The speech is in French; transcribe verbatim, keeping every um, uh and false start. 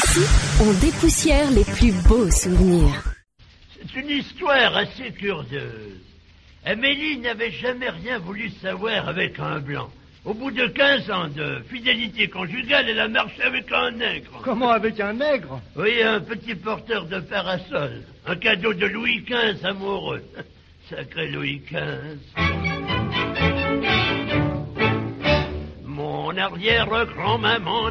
Ici, on dépoussière les plus beaux souvenirs. C'est une histoire assez curieuse. Amélie n'avait jamais rien voulu savoir avec un blanc. Au bout de quinze ans de fidélité conjugale, elle a marché avec un nègre. Comment, avec un nègre? Oui, un petit porteur de parasol. Un cadeau de Louis quinze amoureux. Sacré Louis quinze. Mon arrière-grand-maman